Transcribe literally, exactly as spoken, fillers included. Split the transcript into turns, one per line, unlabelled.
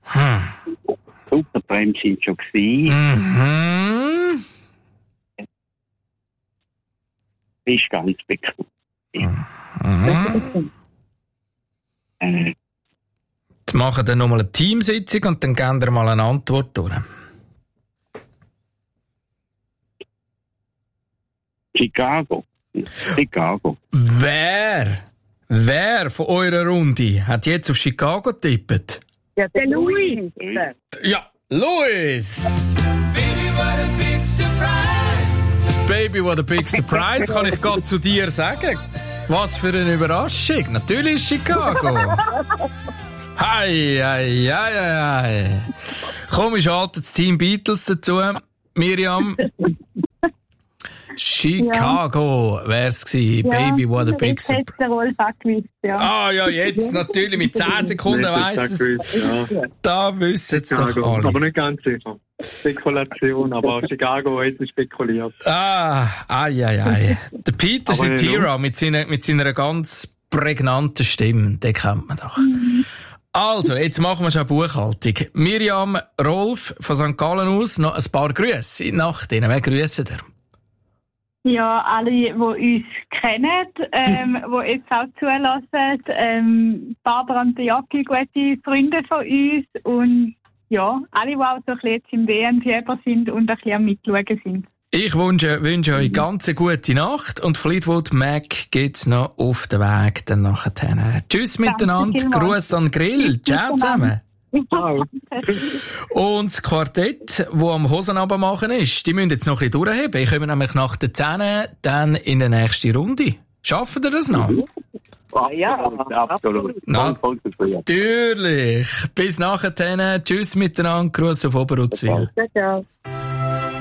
Hm.
Supertramp sind schon gewesen.
Mhm.
Ist ganz bekannt.
Mhm.
Äh,
Jetzt machen wir noch mal eine Teamsitzung und dann geben wir mal eine Antwort durch.
Chicago. Chicago.
Wer? Wer von eurer Runde hat jetzt auf Chicago getippt?
Ja, der Louis.
Ja, Louis!
Baby, what a big surprise.
Baby, what a big surprise, kann ich gerade zu dir sagen. Was für eine Überraschung. Natürlich Chicago. Hei, hei, hei, hei. Komm, ich schalte das Team Beatles dazu. Miriam. Chicago wär's gewesen.
Ja,
Baby, what a big
jetzt hat's
surprise.
der Rolf auch gewusst, ja.
Ah ja, jetzt natürlich mit zehn Sekunden weiss es.
Ja.
Da wissen es doch
Chicago.
alle.
Aber nicht ganz sicher. Spekulation, aber Chicago hat es spekuliert.
Ah, ai, ai, ai. Der Peter
Aber nicht
Cetera mit seiner, mit seiner ganz prägnanten Stimme, den kennt man doch. Also, jetzt machen wir schon Buchhaltung. Miriam, Rolf von Sankt Gallen aus, noch ein paar Grüße nach denen. Wer grüßen ihr?
Ja, alle, die uns kennen, ähm, die jetzt auch zulassen. Ähm, Barbara und Jacki, gute Freunde von uns. Und ja, alle, die auch so ein bisschen jetzt im W M-Fieber sind und ein bisschen am Mitschauen sind.
Ich wünsche, wünsche euch ganz eine gute Nacht und Fleetwood Mac geht's noch auf den Weg dann nachher. Tschüss miteinander,
vielmals.
Gruß an den Grill, ciao zusammen.
Ciao.
Und das Quartett, das am Hosenabend machen ist, die müssen jetzt noch ein bisschen durchheben. Ich komme nämlich nach den zehn dann in die nächste Runde. Schaffen ihr das noch?
Ja, absolut.
Na,
Voll, voll zufrieden.
natürlich. Bis nachher. Tschüss miteinander. Gruß auf Oberuzwil.
Ciao, ciao.